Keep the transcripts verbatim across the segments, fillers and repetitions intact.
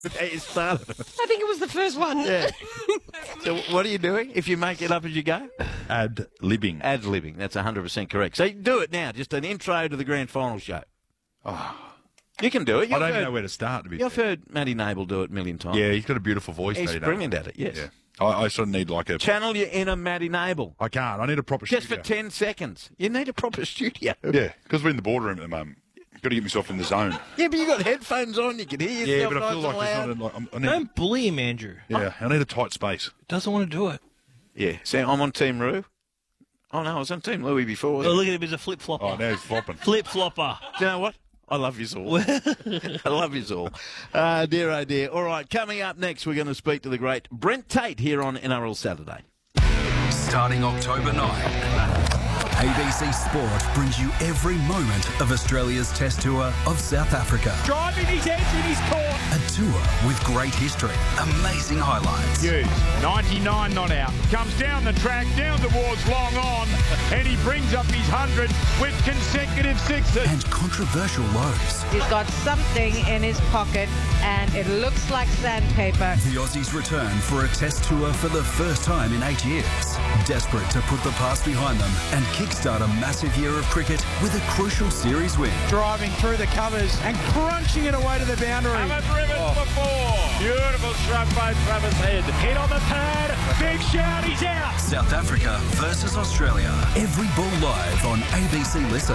It started. I think it was the first one. Yeah. So what are you doing if you make it up as you go? Ad-libbing. Ad-libbing. That's one hundred percent correct. So do it now. Just an intro to the grand final show. Oh, You can do it. You've I don't heard, even know where to start, to be You've fair. heard Matty Nable do it a million times. Yeah, he's got a beautiful voice. He's Matty Nable. brilliant at it, yes. Yeah. I, I sort of need like a... Channel your inner Matty Nable. I can't. I need a proper Just studio. for ten seconds. You need a proper studio. Yeah, because we're in the boardroom at the moment. Got to get myself in the zone. Yeah, but you got headphones on. You can hear Yeah, yourself but I nice feel like and there's loud. not... A, like, I'm- I need, Don't bully him, Andrew. yeah, I need a tight space. Doesn't want to do it. Yeah. So I'm on Team Roo. Oh, no, I was on Team Louis before. Oh, look at him. He's a flip-flopper. Oh, now he's flopping. Flip-flopper. Do you know what? I love you all. I love you all. Uh, dear, oh dear. All right, coming up next, we're going to speak to the great Brent Tate here on N R L Saturday. Starting October ninth, A B C Sport brings you every moment of Australia's Test Tour of South Africa. Driving his edge in his court. A tour with great history, amazing highlights, Hughes, ninety-nine not out. Comes down the track, down towards long on, and he brings up his hundred with consecutive sixes. and controversial lows. He's got something in his pocket and it looks like sandpaper. The Aussies return for a Test Tour for the first time in eight years. Desperate to put the past behind them and kickstart a massive year of cricket with a crucial series win. Driving through the covers and crunching it away to the boundary. Haven't driven for four. Beautiful shot by Travis Head. Hit on the pad. Big shout. He's out. South Africa versus Australia. Every ball live on A B C Listen.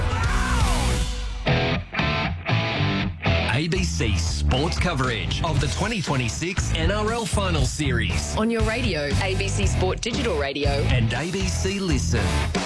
A B C Sports coverage of the twenty twenty-six N R L Final Series On your radio, A B C Sport Digital Radio. and A B C Listen.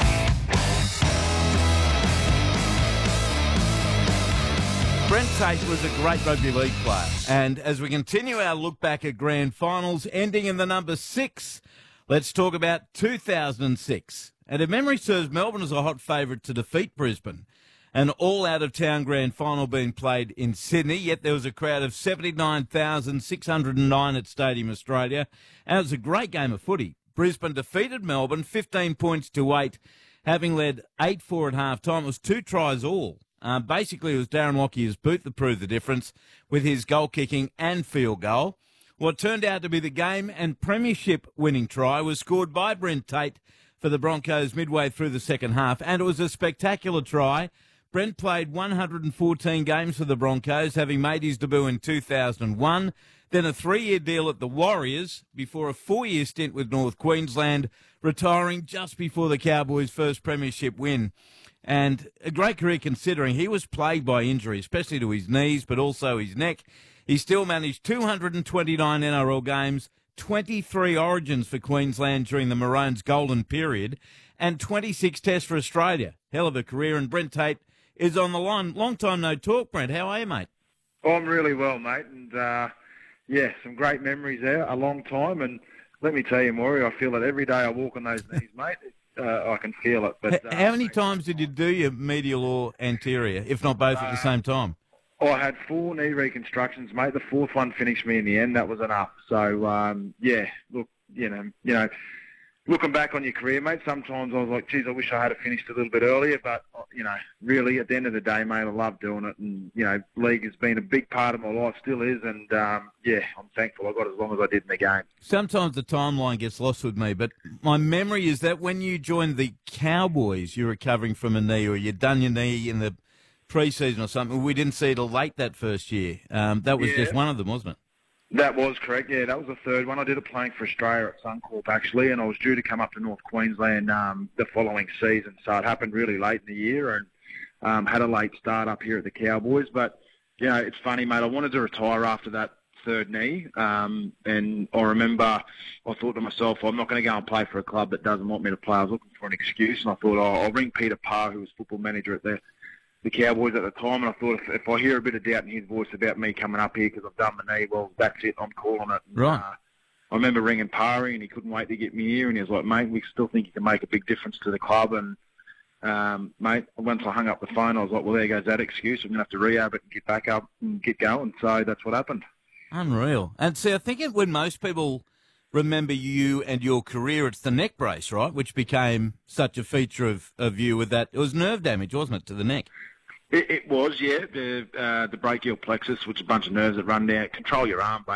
Brent Tate was a great rugby league player. And as we continue our look back at grand finals, ending in the number six, let's talk about two thousand six. And if memory serves, Melbourne was a hot favourite to defeat Brisbane. An all-out-of-town grand final being played in Sydney, yet there was a crowd of seventy-nine thousand six hundred nine at Stadium Australia. And it was a great game of footy. Brisbane defeated Melbourne fifteen points to eight, having led eight four at half-time. It was two tries all. Uh, basically, it was Darren Lockyer's boot that proved the difference with his goal-kicking and field goal. What turned out to be the game and premiership winning try was scored by Brent Tate for the Broncos midway through the second half, and it was a spectacular try. Brent played one hundred fourteen games for the Broncos, having made his debut in two thousand one, then a three-year deal at the Warriors before a four-year stint with North Queensland, retiring just before the Cowboys' first premiership win. And a great career considering he was plagued by injury, especially to his knees, but also his neck. He still managed two hundred twenty-nine N R L games, twenty-three origins for Queensland during the Maroons' golden period, and twenty-six tests for Australia. Hell of a career, and Brent Tate is on the line. Long time no talk, Brent. How are you, mate? Oh, I'm really well, mate, and uh, yeah, some great memories there, a long time, and let me tell you, Maury, I feel it every day I walk on those knees, mate. Uh, I can feel it. But H- uh, How many mate, times did you do your medial or anterior, if not both at the same time? I had four knee reconstructions, mate. The fourth one finished me in the end. That was enough. So, um, yeah, look, you know, you know, looking back on your career, mate, sometimes I was like, geez, I wish I had finished a little bit earlier. But, you know, really, at the end of the day, mate, I love doing it. And, you know, league has been a big part of my life, still is. And, um, yeah, I'm thankful I got as long as I did in the game. Sometimes the timeline gets lost with me, but my memory is that when you joined the Cowboys, you were recovering from a knee, or you'd done your knee in the pre-season or something. We didn't see it till late that first year. Um, that was Yeah. just one of them, wasn't it? That was correct, yeah. That was the third one. I did it playing for Australia at Suncorp, actually, and I was due to come up to North Queensland um, the following season. So it happened really late in the year and um, had a late start up here at the Cowboys. But, you know, it's funny, mate. I wanted to retire after that third knee, um, and I remember I thought to myself, I'm not going to go and play for a club that doesn't want me to play. I was looking for an excuse, and I thought, oh, I'll ring Peter Parr, who was football manager at the the Cowboys at the time, and I thought if, if I hear a bit of doubt in his voice about me coming up here because I've done my knee, well, that's it, I'm calling it. And, Right. Uh, I remember ringing Parry, and he couldn't wait to get me here, and he was like, mate, we still think you can make a big difference to the club. And, um, mate, once I hung up the phone, I was like, well, there goes that excuse. I'm going to have to rehab it and get back up and get going. So that's what happened. Unreal. And see, I think it, when most people remember you and your career, it's the neck brace, right, which became such a feature of, of you with that. It was nerve damage, wasn't it, to the neck? It, it was, yeah, the uh, the brachial plexus, which is a bunch of nerves that run down, control your arm,